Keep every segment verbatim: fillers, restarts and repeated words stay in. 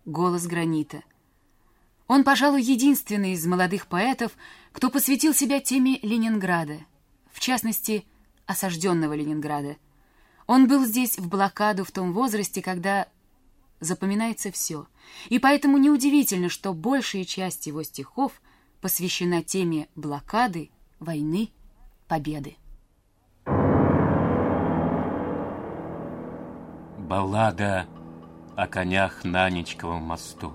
голос гранита. Он, пожалуй, единственный из молодых поэтов, кто посвятил себя теме Ленинграда, в частности, осажденного Ленинграда. Он был здесь в блокаду в том возрасте, когда запоминается все, и поэтому неудивительно, что большая часть его стихов посвящена теме блокады, войны, победы. Баллада о конях на Ничковом мосту.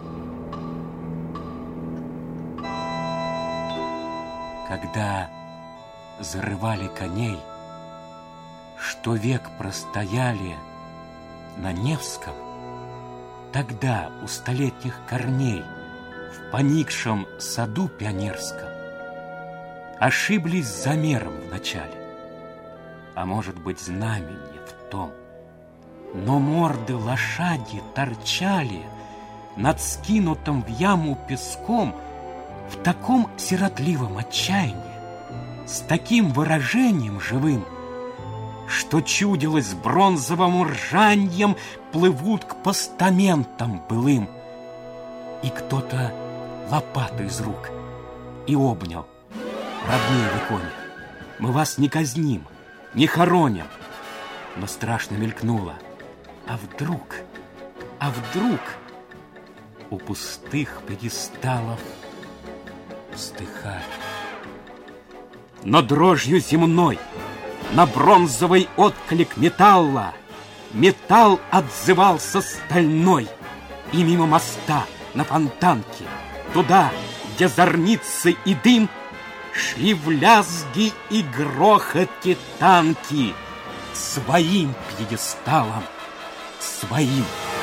Когда зарывали коней, что век простояли на Невском, тогда у столетних корней в поникшем саду пионерском ошиблись замером вначале, а может быть знамение в том, но морды лошади торчали над скинутым в яму песком в таком сиротливом отчаянии, с таким выражением живым, что чудилось бронзовым ржаньем плывут к постаментам былым. И кто-то лопату из рук и обнял: родные вы кони, мы вас не казним, не хороним. Но страшно мелькнуло: а вдруг, а вдруг у пустых пьедесталов вздыхали. Но дрожью земной на бронзовый отклик металла металл отзывался стальной, и мимо моста на Фонтанке, туда, где зорницы и дым, шли в лязги и грохоте танки к своим пьедесталам, к своим